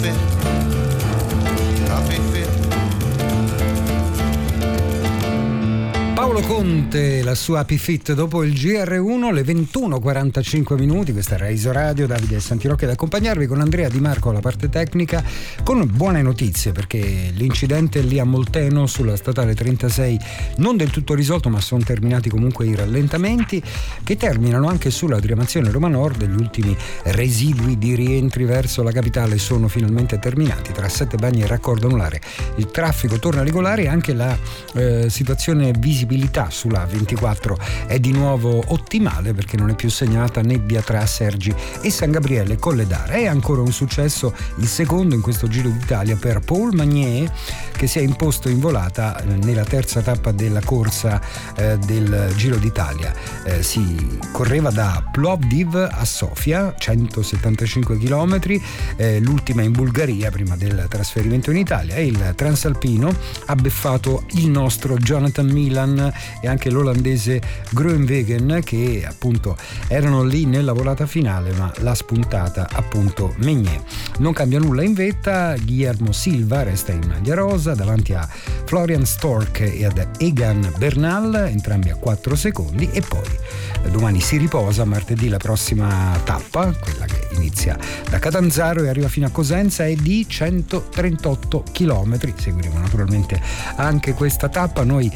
Paolo Conte, la sua Happy Fit dopo il GR1, le 21:45 minuti. Questa era Isoradio, Davide Santirocchi ad accompagnarvi, con Andrea Di Marco alla parte tecnica, con buone notizie, perché l'incidente lì a Molteno sulla statale 36 non del tutto risolto, ma sono terminati comunque i rallentamenti, che terminano anche sulla diramazione Roma Nord. Gli ultimi residui di rientri verso la capitale sono finalmente terminati. Tra Sette Bagni e Raccordo Anulare il traffico torna regolare e anche la situazione visibilità sulla 24 è di nuovo ottimale, perché non è più segnalata nebbia tra Sergi e San Gabriele Colledara. È ancora un successo, il secondo in questo Giro d'Italia, per Paul Magnier, che si è imposto in volata nella terza tappa della corsa del Giro d'Italia. Si correva da Plovdiv a Sofia, 175 km, l'ultima in Bulgaria prima del trasferimento in Italia, e il transalpino ha beffato il nostro Jonathan Milan e anche l'olandese Groenewegen, che appunto erano lì nella volata finale, ma l'ha spuntata appunto Meunier. Non cambia nulla in vetta, Guillermo Silva resta in maglia rosa davanti a Florian Stork e ad Egan Bernal, entrambi a 4 secondi, e poi domani si riposa. Martedì la prossima tappa, quella che inizia da Catanzaro e arriva fino a Cosenza, è di 138 km. Seguiremo naturalmente anche questa tappa. Noi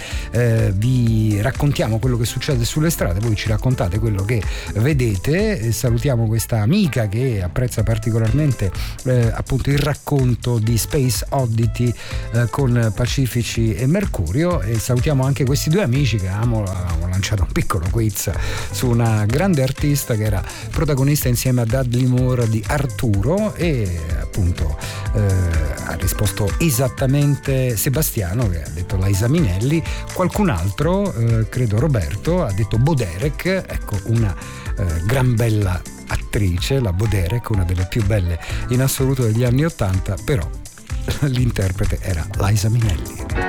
vi raccontiamo quello che succede sulle strade, voi ci raccontate quello che vedete. Salutiamo questa amica che apprezza particolarmente appunto il racconto di Space Oddity con Pacifici e Mercurio, e salutiamo anche questi due amici che avevamo lanciato un piccolo quiz su una grande artista che era protagonista insieme a Dudley Moore di Arturo, e appunto ha risposto esattamente Sebastiano, che ha detto Liza Minnelli. Qualcun altro, credo Roberto, ha detto Boderek. Ecco, una gran bella attrice, la Boderek, una delle più belle in assoluto degli anni '80, però l'interprete era Liza Minnelli.